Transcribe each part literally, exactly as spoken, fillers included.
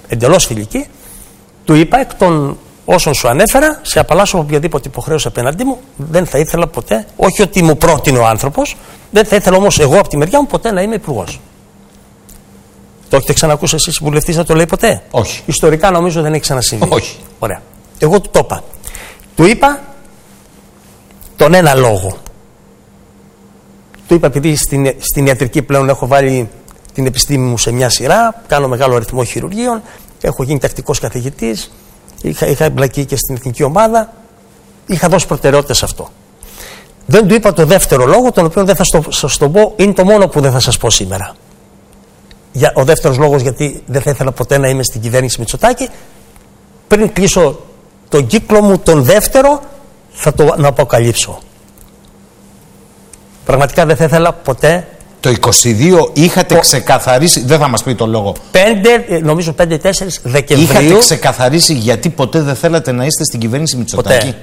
εντελώς φιλική, του είπα εκ των όσων σου ανέφερα, σε απαλλάσσω από οποιαδήποτε υποχρέωση απέναντί μου, δεν θα ήθελα ποτέ, όχι ότι μου πρότεινε ο άνθρωπος, δεν θα ήθελα όμως εγώ από τη μεριά μου ποτέ να είμαι υπουργός. Το έχετε ξανακούσει εσείς βουλευτής να το λέει ποτέ? Όχι. Ιστορικά νομίζω δεν έχει ξανασυμβεί. Όχι. Ωραία. Εγώ του το είπα. Του είπα τον ένα λόγο. Του είπα επειδή στην, στην ιατρική πλέον έχω βάλει την επιστήμη μου σε μια σειρά, κάνω μεγάλο αριθμό χειρουργείων, έχω γίνει τακτικός καθηγητής, είχα, είχα εμπλακεί και στην εθνική ομάδα, είχα δώσει προτεραιότητα σε αυτό. Δεν του είπα το δεύτερο λόγο, τον οποίο δεν θα σας το πω, είναι το μόνο που δεν θα σας πω σήμερα. Για, ο δεύτερος λόγος, γιατί δεν θα ήθελα ποτέ να είμαι στην κυβέρνηση Μητσοτάκη. Πριν κλείσω τον κύκλο μου, τον δεύτερο, θα το να αποκαλύψω. Πραγματικά δεν θα ήθελα ποτέ. Το είκοσι δύο είχατε ο... ξεκαθαρίσει, δεν θα μας πει το λόγο. πέντε, νομίζω πέντε τέσσερα Δεκεμβρίου. Είχατε ξεκαθαρίσει γιατί ποτέ δεν θέλατε να είστε στην κυβέρνηση Μητσοτάκη? Ποτέ.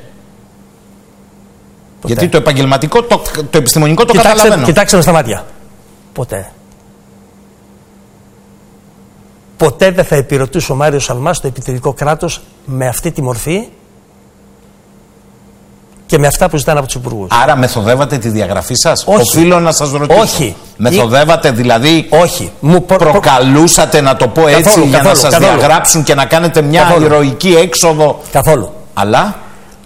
Γιατί το επαγγελματικό, το, το επιστημονικό το κοιτάξτε, καταλαβαίνω. Κοιτάξτε με στα μάτια. Ποτέ. Ποτέ δεν θα υπηρετούσε ο Μάριος Αλμάς το επιτελικό κράτος με αυτή τη μορφή και με αυτά που ζητάνε από τους υπουργούς. Άρα μεθοδεύατε τη διαγραφή σας? Όχι. Οφείλω να σας ρωτήσω. Όχι. Μεθοδεύατε δηλαδή? Όχι. Μου προ... προκαλούσατε, να το πω έτσι, καθόλου, για καθόλου, να σας καθόλου. διαγράψουν και να κάνετε μια καθόλου. ηρωική έξοδο? Καθόλου. Αλλά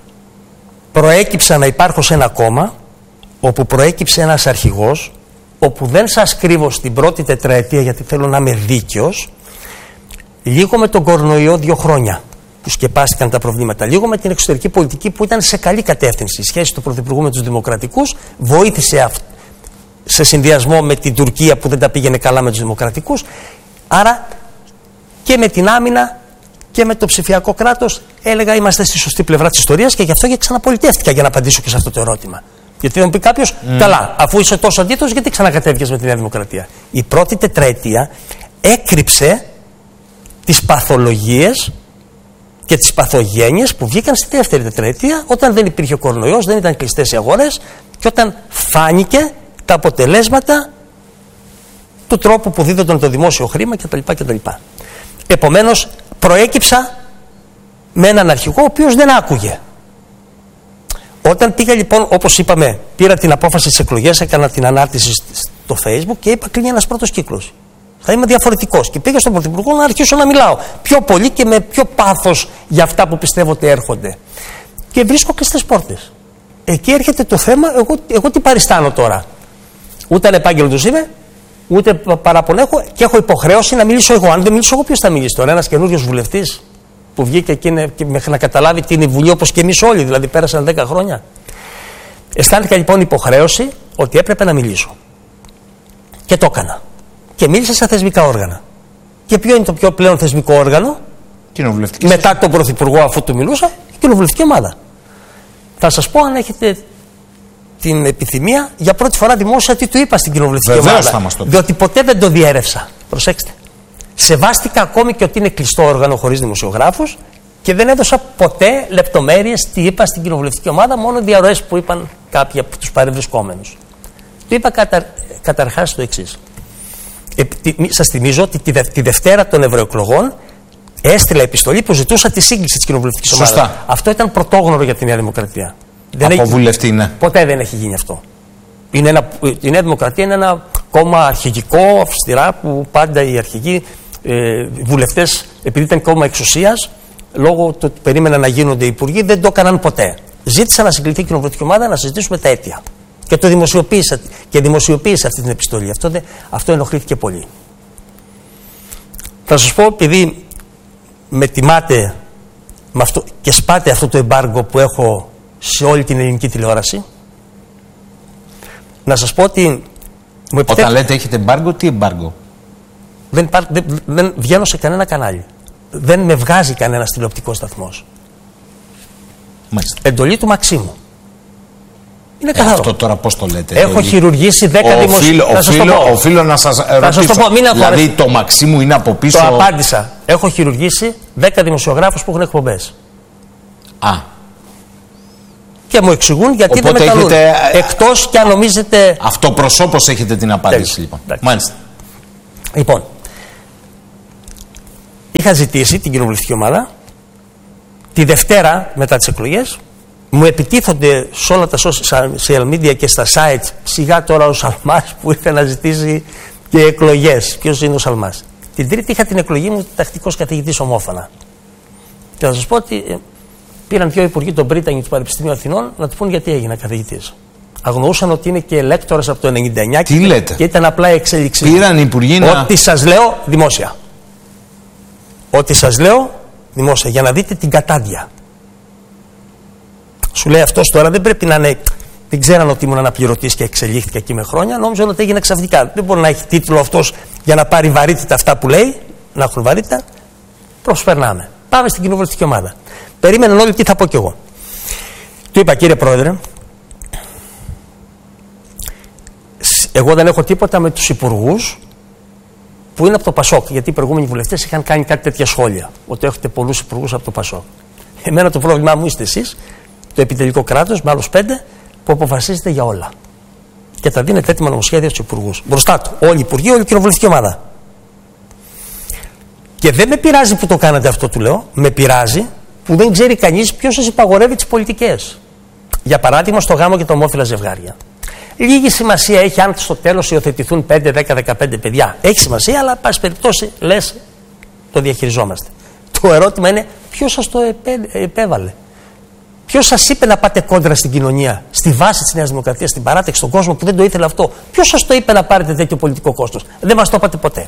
προέκυψα να υπάρχω σε ένα κόμμα όπου προέκυψε ένας αρχηγός, όπου δεν σας κρύβω στην πρώτη τετραετία, γιατί θέλω να είμαι δίκαιος, λίγο με τον κορονοϊό δύο χρόνια που σκεπάστηκαν τα προβλήματα, λίγο με την εξωτερική πολιτική που ήταν σε καλή κατεύθυνση. Η σχέση του Πρωθυπουργού με τους Δημοκρατικούς βοήθησε αυ... σε συνδυασμό με την Τουρκία που δεν τα πήγαινε καλά με τους Δημοκρατικούς. Άρα και με την άμυνα και με το ψηφιακό κράτος έλεγα είμαστε στη σωστή πλευρά της ιστορίας, και γι' αυτό και ξαναπολιτεύτηκα για να απαντήσω και σε αυτό το ερώτημα. Γιατί θα μου πει κάποιος, mm. καλά, αφού είσαι τόσο αντίθετος, γιατί ξανακατέβηκες με τη Νέα Δημοκρατία? Η πρώτη τετραετία έκρυψε τις παθολογίες και τις παθογένειες που βγήκαν στη δεύτερη τετραετία, όταν δεν υπήρχε ο κορονοϊός, δεν ήταν κλειστές οι αγορές και όταν φάνηκε τα αποτελέσματα του τρόπου που δίδονταν το δημόσιο χρήμα κτλ. κτλ. Επομένως, προέκυψα με έναν αρχηγό ο οποίος δεν άκουγε. Όταν πήγα λοιπόν, όπως είπαμε, πήρα την απόφαση στις εκλογές, έκανα την ανάρτηση στο Facebook και είπα κλείνει ένας πρώτος κύκλος. Θα είμαι διαφορετικός. Και πήγα στον Πρωθυπουργό να αρχίσω να μιλάω πιο πολύ και με πιο πάθος για αυτά που πιστεύω ότι έρχονται. Και βρίσκω κλειστές πόρτες. Εκεί έρχεται το θέμα, εγώ, εγώ τι παριστάνω τώρα? Ούτε ανεπάγγελτος είμαι, ούτε παραπονώ έχω, και έχω υποχρέωση να μιλήσω εγώ. Αν δεν μιλήσω εγώ, ποιος θα μιλήσει τώρα? Ένας καινούριος βουλευτής που βγήκε και, είναι, και μέχρι να καταλάβει τι είναι η Βουλή, όπως και εμείς όλοι, δηλαδή πέρασαν δέκα χρόνια. Αισθάνθηκα λοιπόν υποχρέωση ότι έπρεπε να μιλήσω. Και το έκανα. Και μίλησα στα θεσμικά όργανα. Και ποιο είναι το πιο πλέον θεσμικό όργανο? Μετά τον Πρωθυπουργό, αφού του μιλούσα, η κοινοβουλευτική ομάδα. Θα σας πω, αν έχετε την επιθυμία, για πρώτη φορά δημόσια τι του είπα στην κοινοβουλευτική Βεβαίως ομάδα. Θα μας το πει. Διότι ποτέ δεν το διέρευσα. Προσέξτε. Σεβάστηκα ακόμη και ότι είναι κλειστό όργανο χωρίς δημοσιογράφους και δεν έδωσα ποτέ λεπτομέρειες τι είπα στην κοινοβουλευτική ομάδα, μόνο διαρροές που είπαν κάποιοι από τους παρευρισκόμενους. Του είπα κατα... καταρχάς το εξής. Ε, σας θυμίζω ότι τη, δε, τη Δευτέρα των ευρωεκλογών έστειλα επιστολή που ζητούσα τη σύγκληση της κοινοβουλευτικής ομάδας. Σωστά. Αυτό ήταν πρωτόγνωρο για τη Νέα Δημοκρατία. Δεν από έχει, βουλευτή, ναι. Ποτέ δεν έχει γίνει αυτό. Είναι ένα, η Νέα Δημοκρατία είναι ένα κόμμα αρχηγικό, αυστηρά, που πάντα οι αρχηγοί ε, βουλευτές, επειδή ήταν κόμμα εξουσίας, λόγω του ότι περίμεναν να γίνονται υπουργοί, δεν το έκαναν ποτέ. Ζήτησα να συγκληθεί η κοινοβουλευτική ομάδα να συζητήσουμε τα αίτια. Και το δημοσιοποίησα, και δημοσιοποίησα αυτή την επιστολή. Αυτό, δε, αυτό ενοχλήθηκε πολύ. Θα σας πω, επειδή με τιμάτε με αυτό, και σπάτε αυτό το εμπάργκο που έχω σε όλη την ελληνική τηλεόραση, να σας πω ότι μου επιτρέπει... Όταν λέτε έχετε εμπάργκο, τι εμπάργκο? Δεν, δεν, δεν βγαίνω σε κανένα κανάλι. Δεν με βγάζει κανένας τηλεοπτικός σταθμός. Μάλιστα. Εντολή του Μαξίμου. Είναι ε, καθαρό. Αυτό τώρα πώς το λέτε? Έχω χειρουργήσει δέκα δημοσιογράφους. Οφείλω να σας ρωτήσω. Σας το πω, μην δηλαδή το Μαξίμου είναι από πίσω? Το απάντησα. Έχω χειρουργήσει δέκα δημοσιογράφους που έχουν εκπομπές. Α. Και μου εξηγούν γιατί οπότε δεν με καλούν. Έχετε... Εκτός κι αν νομίζετε... Αυτοπροσώπως έχετε την απάντηση. Λοιπόν. Μάλιστα. Λοιπόν, είχα ζητήσει την κοινοβουλευτική ομάδα τη Δευτέρα μετά τις εκλογές. Μου επιτίθονται σε όλα τα social media και στα sites σιγά τώρα ο Σαλμάς που ήρθε να ζητήσει και εκλογές. Ποιος είναι ο Σαλμάς? Την Τρίτη είχα την εκλογή μου τακτικός καθηγητής ομόφωνα. Και θα σας πω ότι ε, πήραν δύο υπουργοί τον Πρίτανη του Πανεπιστημίου Αθηνών να του πούν γιατί έγινα καθηγητής. Αγνοούσαν ότι είναι και ελέκτορας από το ενενήντα εννιά. Τι και, λέτε? Και ήταν απλά εξέλιξη. Πήραν οι υπουργοί να... Ό,τι σας λέω δημόσια. Ό,τι σας λέω δημόσια για να δείτε την κατάδια. Σου λέει αυτός τώρα δεν πρέπει να είναι. Δεν ξέραν ότι ήμουν αναπληρωτής και εξελίχθηκα εκεί με χρόνια. Νόμιζαν ότι έγινε ξαφνικά. Δεν μπορεί να έχει τίτλο αυτός για να πάρει βαρύτητα αυτά που λέει, να έχουν βαρύτητα. Προσπερνάμε. Πάμε στην κοινοβουλευτική ομάδα. Περίμεναν όλοι τι θα πω κι εγώ. Του είπα, κύριε Πρόεδρε, εγώ δεν έχω τίποτα με τους υπουργούς που είναι από το Πασόκ. Γιατί οι προηγούμενοι βουλευτές είχαν κάνει κάτι τέτοια σχόλια. Ότι έχετε πολλούς υπουργούς από το Πασόκ. Εμένα το πρόβλημά μου είστε εσείς, το επιτελικό κράτος, με άλλους πέντε, που αποφασίζετε για όλα. Και τα δίνετε έτοιμα νομοσχέδια στους υπουργούς. Μπροστά του. Όλοι οι υπουργοί, όλη η κοινοβουλευτική ομάδα. Και δεν με πειράζει που το κάνατε αυτό, του λέω. Με πειράζει που δεν ξέρει κανείς ποιος σας υπαγορεύει τις πολιτικές. Για παράδειγμα, στο γάμο και τα ομόφυλα ζευγάρια. Λίγη σημασία έχει αν στο τέλος υιοθετηθούν πέντε, δέκα, δεκαπέντε παιδιά. Έχει σημασία, αλλά πάση περιπτώσει λες το διαχειριζόμαστε. Το ερώτημα είναι ποιος σας το επέ, επέβαλε. Ποιος σας είπε να πάτε κόντρα στην κοινωνία, στη βάση της Νέας Δημοκρατίας, στην παράταξη, στον κόσμο που δεν το ήθελε αυτό? Ποιος σας το είπε να πάρετε τέτοιο πολιτικό κόστος? Δεν μας το είπατε ποτέ.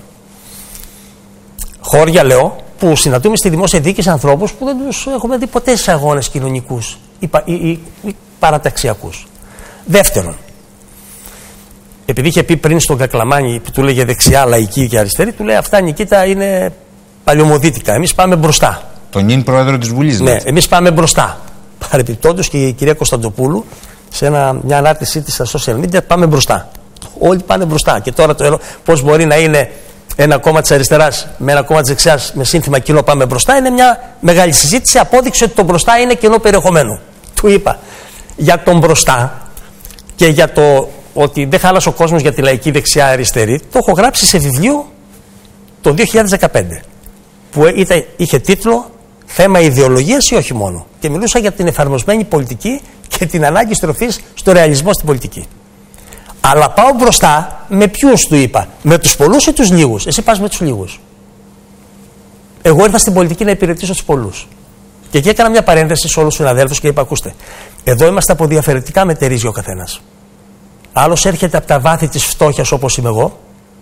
Χώρια, λέω, που συναντούμε στη δημόσια διοίκηση ανθρώπους που δεν τους έχουμε δει ποτέ σε αγώνες κοινωνικούς ή, ή, ή, ή παραταξιακούς. Δεύτερον, επειδή είχε πει πριν στον Κακλαμάνη που του λέγε δεξιά, λαϊκή και αριστερή, του λέει αυτά, Νικήτα, είναι παλιωμοδίτικα. Εμείς πάμε μπροστά. Τον νυν πρόεδρο της Βουλής. Ναι, εμείς πάμε μπροστά. Παρεπιπτόντως και η κυρία Κωνσταντοπούλου σε ένα, μια ανάρτησή της στα social media, πάμε μπροστά. Όλοι πάνε μπροστά. Και τώρα το ερώτημα πώς μπορεί να είναι ένα κόμμα της αριστεράς με ένα κόμμα της δεξιάς με σύνθημα κοινό πάμε μπροστά, είναι μια μεγάλη συζήτηση. Απόδειξε ότι το μπροστά είναι κενό περιεχομένου. Του είπα για τον μπροστά και για το ότι δεν χάλασε ο κόσμος για τη λαϊκή δεξιά αριστερή, το έχω γράψει σε βιβλίο το δύο χιλιάδες δεκαπέντε που ήταν, είχε τίτλο «Θέμα ιδεολογίας ή όχι μόνο». Και μιλούσα για την εφαρμοσμένη πολιτική και την ανάγκη στροφής στο ρεαλισμό στην πολιτική. Αλλά πάω μπροστά με ποιους, του είπα, με τους πολλούς ή τους λίγους? Εσύ πας με τους λίγους. Εγώ ήρθα στην πολιτική να υπηρετήσω τους πολλούς. Και εκεί έκανα μια παρένθεση σε όλους τους συναδέλφους και είπα: ακούστε, εδώ είμαστε από διαφορετικά μετερίζια ο καθένας. Άλλος έρχεται από τα βάθη της φτώχειας όπως είμαι εγώ,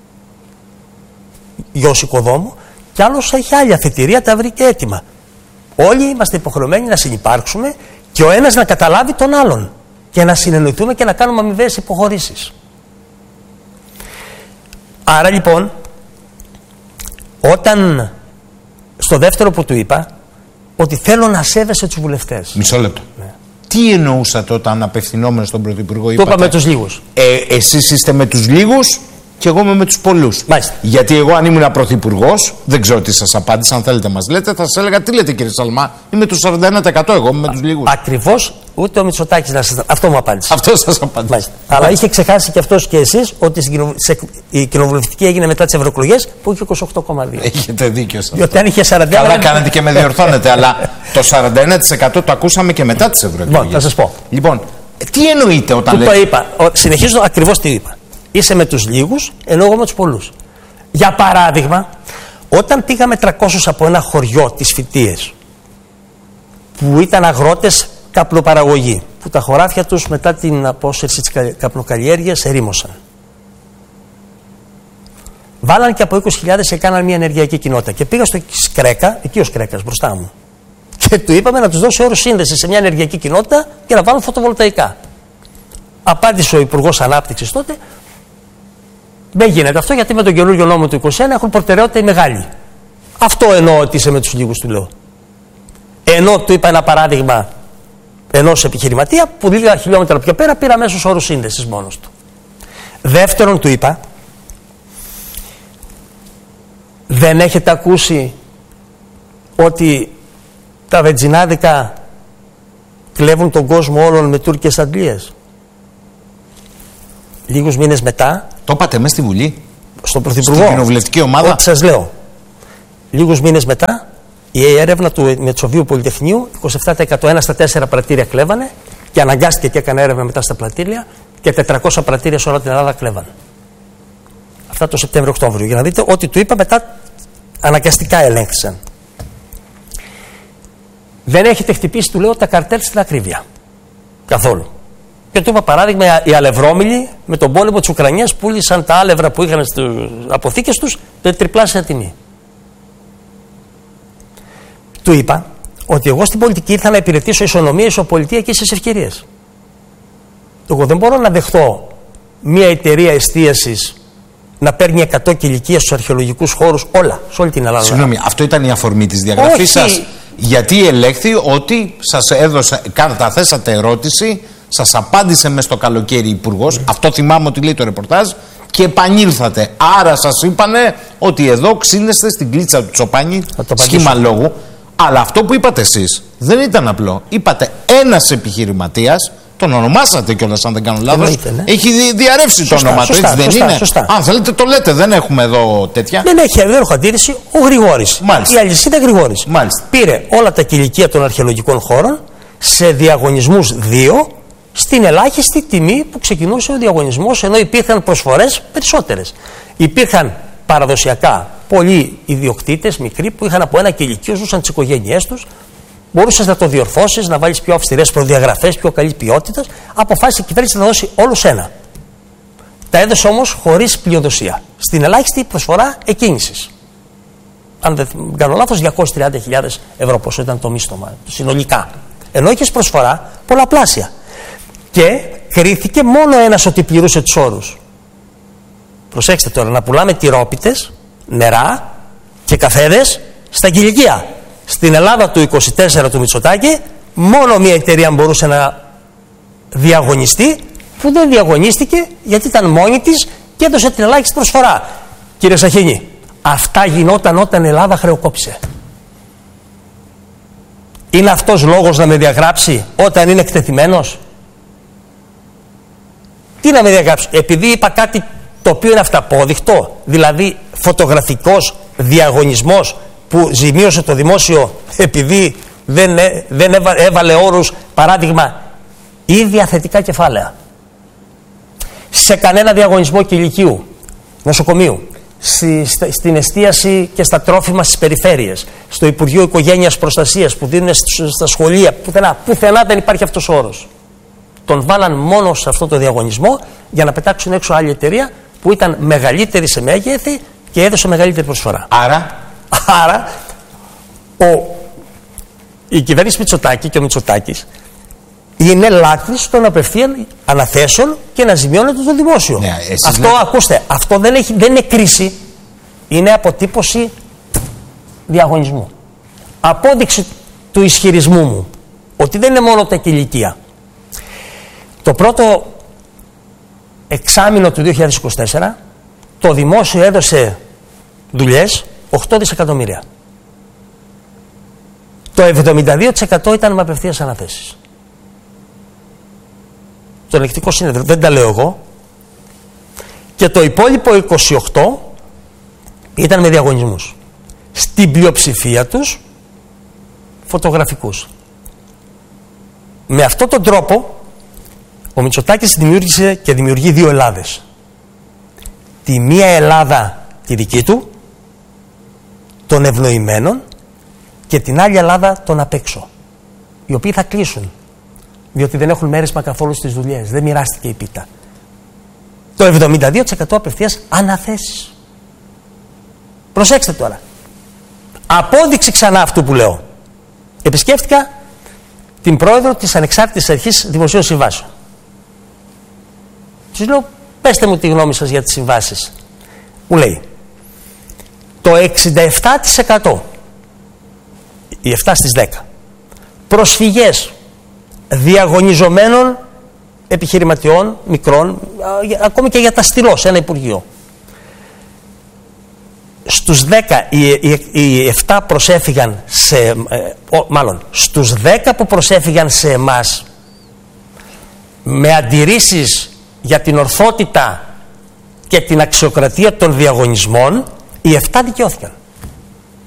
γιος οικοδόμου, και άλλος έχει άλλη αφετηρία, τα βρήκε έτοιμα. Όλοι είμαστε υποχρεωμένοι να συνυπάρξουμε και ο ένας να καταλάβει τον άλλον και να συνεννοηθούμε και να κάνουμε αμοιβαίες υποχωρήσεις. Άρα λοιπόν, όταν στο δεύτερο που του είπα, ότι θέλω να σέβεσαι τους βουλευτές. Μισό λεπτό. Ναι. Τι εννοούσατε όταν απευθυνόμενο στον Πρωθυπουργό είπατε? Το είπα με τους λίγους. Ε, εσείς είστε με τους λίγους και εγώ είμαι με τους πολλούς. Μάλιστα. Γιατί εγώ, αν ήμουν πρωθυπουργός, δεν ξέρω τι σας απάντησα. Αν θέλετε, μας λέτε, θα σας έλεγα: τι λέτε, κύριε Σαλμά, είμαι το σαράντα ένα τοις εκατό, εγώ είμαι με τους λίγους. Ακριβώς, ούτε ο Μητσοτάκης να σας. Αυτό μου απάντησε. Αυτό σας απάντησε. Μάλιστα. Αλλά είχε ξεχάσει και αυτός και εσείς ότι η κοινοβουλευτική έγινε μετά τις ευρωεκλογές που είχε είκοσι οκτώ κόμμα δύο. Έχετε δίκιο σας. Διότι αν είχε σαράντα ένα. Καλά κάνετε και με διορθώνετε, αλλά το σαράντα ένα τοις εκατό το ακούσαμε και μετά τις ευρωεκλογές. Λοιπόν, θα σας πω. Λοιπόν, τι εννοείτε όταν λέτε? Του το είπα. Συνεχίζω ακριβώς τι είπα. Είσαι με τους λίγους, ενώ εγώ με τους πολλούς. Για παράδειγμα, όταν πήγαμε τριακόσιους από ένα χωριό, τις Φυτίες, που ήταν αγρότες καπνοπαραγωγή, που τα χωράφια τους μετά την απόσυρση της καπνοκαλλιέργειας ερήμωσαν. Βάλαν και από είκοσι χιλιάδες και κάναν μια ενεργειακή κοινότητα. Και πήγα στο Σκρέκα, εκεί ο Σκρέκας μπροστά μου, και του είπαμε να τους δώσει όρους σύνδεση σε μια ενεργειακή κοινότητα και να βάλουν φωτοβολταϊκά. Απάντησε ο Υπουργός Ανάπτυξης τότε: δεν γίνεται αυτό, γιατί με τον καινούργιο νόμο του είκοσι ένα έχουν προτεραιότητα οι μεγάλοι. Αυτό εννοώ ότι είσαι με τους λίγους, του λέω. Ενώ του είπα ένα παράδειγμα ενός επιχειρηματία που λίγα χιλιόμετρα πιο πέρα πήρα αμέσως όρους σύνδεσης μόνος του. Δεύτερον, του είπα: δεν έχετε ακούσει ότι τα βενζινάδικα κλέβουν τον κόσμο όλων με τουρκικές αντλίες? Λίγους μήνες μετά. Το είπατε μέσα στη Βουλή? Στον Πρωθυπουργό. Στην κοινοβουλευτική ομάδα. Ό,τι σας λέω. λίγους μήνες μετά, η έρευνα του Μετσοβίου Πολυτεχνείου, είκοσι επτά τοις εκατό, ένα στα τέσσερα πρατήρια κλέβανε και αναγκάστηκε και έκανε έρευνα μετά στα πρατήρια και τετρακόσια πρατήρια σε όλη την Ελλάδα κλέβανε. Αυτά το Σεπτέμβριο-Οκτώβριο. Για να δείτε ότι του είπα μετά αναγκαστικά ελέγχθησαν. Δεν έχετε χτυπήσει, του λέω, τα καρτέλ στην ακρίβεια. Καθόλου. Και του είπα παράδειγμα, οι αλευρόμιλοι με τον πόλεμο της Ουκρανίας πούλησαν τα άλευρα που είχαν στις αποθήκες τους με τριπλάσια τιμή. Του είπα ότι εγώ στην πολιτική ήρθα να υπηρετήσω ισονομία, ισοπολιτεία και ίσες ευκαιρίες. Εγώ δεν μπορώ να δεχτώ μια εταιρεία εστίασης να παίρνει εκατό κηλικία στους αρχαιολογικούς χώρους όλα, σε όλη την Ελλάδα. Συγγνώμη, αυτό ήταν η αφορμή της διαγραφής σας? Γιατί ελέγχθη ότι σας έδωσα, καταθέσατε ερώτηση, σας απάντησε μες στο καλοκαίρι υπουργός, αυτό θυμάμαι ότι λέει το ρεπορτάζ, και επανήλθατε. Άρα σας είπανε ότι εδώ ξύνεστε στην κλίτσα του Τσοπάνη, σχήμα λόγου. Αλλά αυτό που είπατε εσείς δεν ήταν απλό. Είπατε ένας επιχειρηματίας, τον ονομάσατε κιόλας αν δεν κάνω λάθος, ναι. Έχει διαρρεύσει το όνομα του, έτσι δεν σωστά, είναι? Σωστά. Αν θέλετε το λέτε, δεν έχουμε εδώ τέτοια. Δεν έχει, δεν έχω αντίρρηση. Ο Γρηγόρης. Μάλιστα. Η αλυσίδα Γρηγόρης. Μάλιστα. Πήρε όλα τα κηλικία των αρχαιολογικών χώρων σε διαγωνισμούς δύο, στην ελάχιστη τιμή που ξεκινούσε ο διαγωνισμός, ενώ υπήρχαν προσφορές περισσότερες. Υπήρχαν παραδοσιακά πολλοί ιδιοκτήτες μικροί που είχαν από ένα κηλικείο, ζούσαν τις οικογένειές τους. Μπορούσες να το διορθώσεις, να βάλεις πιο αυστηρές προδιαγραφές, πιο καλή ποιότητα. Αποφάσισε η κυβέρνηση να δώσει όλους ένα. Τα έδωσε όμως χωρίς πλειοδοσία. Στην ελάχιστη προσφορά εκκίνησης. Αν δεν κάνω λάθος, διακόσιες τριάντα χιλιάδες ευρώ πόσο ήταν το μίστομα συνολικά. Ενώ είχες προσφορά πολλαπλάσια. Και κρίθηκε μόνο ένας ότι πληρούσε τους όρους. Προσέξτε τώρα, να πουλάμε τυρόπιτες, νερά και καφέδες στα κηλικεία. Στην Ελλάδα του είκοσι τέσσερα του Μητσοτάκη, μόνο μία εταιρεία μπορούσε να διαγωνιστεί, που δεν διαγωνίστηκε γιατί ήταν μόνη της και έδωσε την ελάχιστη προσφορά. Κύριε Σαχίνη, αυτά γινόταν όταν η Ελλάδα χρεοκόπησε. Είναι αυτός λόγος να με διαγράψει όταν είναι εκτεθειμένος? Τι να με διαγράψει? Επειδή είπα κάτι το οποίο είναι αυταπόδεικτο, δηλαδή φωτογραφικός διαγωνισμός που ζημίωσε το δημόσιο επειδή δεν, δεν έβαλε όρους, παράδειγμα, ίδια θετικά κεφάλαια. Σε κανένα διαγωνισμό κηλικίου, νοσοκομείου, στη, στην εστίαση και στα τρόφιμα στις περιφέρειες, στο Υπουργείο Οικογένειας Προστασίας που δίνουν στα σχολεία, πουθενά, πουθενά δεν υπάρχει αυτός ο όρος. Τον βάλαν μόνο σε αυτό το διαγωνισμό για να πετάξουν έξω άλλη εταιρεία που ήταν μεγαλύτερη σε μέγεθη και έδωσε μεγαλύτερη προσφορά. Άρα, Άρα ο, η κυβέρνηση Μητσοτάκη και ο Μητσοτάκης είναι λάκτης των απευθείαν αναθέσεων και να ζημιώνεται το δημόσιο. Ναι, αυτό, λέτε... ακούστε, αυτό δεν, έχει, δεν είναι κρίση, είναι αποτύπωση διαγωνισμού. Απόδειξη του ισχυρισμού μου ότι δεν είναι μόνο τα κηλικία. Το πρώτο εξάμηνο του δύο χιλιάδες είκοσι τέσσερα το δημόσιο έδωσε δουλειές οκτώ δισεκατομμύρια. Το εβδομήντα δύο τοις εκατό ήταν με απευθείας αναθέσεις. Το ελεκτικό συνέδριο, δεν τα λέω εγώ. Και το υπόλοιπο είκοσι οκτώ ήταν με διαγωνισμούς. Στην πλειοψηφία τους φωτογραφικούς. Με αυτόν τον τρόπο ο Μητσοτάκης δημιούργησε και δημιουργεί δύο Ελλάδες. Τη μία Ελλάδα τη δική του, των ευνοημένων, και την άλλη Ελλάδα των απ' έξω, οι οποίοι θα κλείσουν διότι δεν έχουν μέρισμα καθόλου στις δουλειές, δεν μοιράστηκε η πίτα. Το εβδομήντα δύο τοις εκατό απευθείας αναθέσεις. Προσέξτε τώρα, απόδειξη ξανά αυτού που λέω. Επισκέφτηκα την πρόεδρο της Ανεξάρτητης Αρχής Δημοσίων Συμβάσεων. Τους λέω, πέστε μου τη γνώμη σας για τις συμβάσεις. Μου λέει, το εξήντα επτά τοις εκατό, οι επτά στις δέκα, προσφυγές διαγωνιζομένων επιχειρηματιών, μικρών, ακόμη και για τα στυλό σε ένα υπουργείο. Στους δέκα, οι, οι, οι επτά προσέφυγαν σε, ε, ο, μάλλον, στους δέκα που προσέφυγαν σε εμάς με αντιρρήσεις για την ορθότητα και την αξιοκρατία των διαγωνισμών, οι επτά δικαιώθηκαν.